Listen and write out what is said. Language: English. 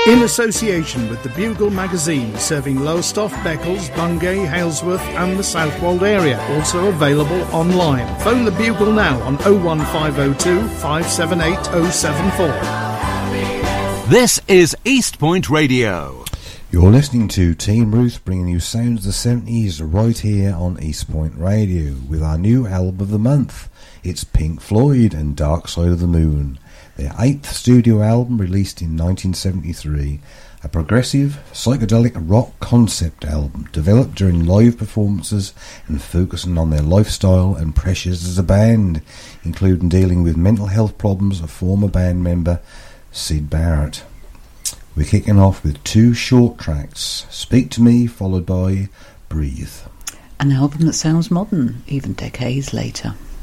In association with the Bugle magazine, serving Lowestoft, Beccles, Bungay, Halesworth and the Southwold area. Also available online. Phone the Bugle now on 01502 578 074. This is East Point Radio. You're listening to Team Ruth, bringing you sounds of the 70s right here on East Point Radio with our new album of the month. It's Pink Floyd and Dark Side of the Moon, their 8th studio album released in 1973, a progressive psychedelic rock concept album developed during live performances and focusing on their lifestyle and pressures as a band, including dealing with mental health problems of former band member Syd Barrett. We're kicking off with 2 short tracks, Speak to Me followed by Breathe. An album that sounds modern, even decades later.